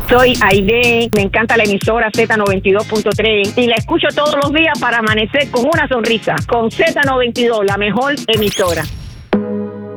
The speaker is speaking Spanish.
Soy Aide, me encanta la emisora Z92.3 y la escucho todos los días para amanecer con una sonrisa. Con Z92, la mejor emisora.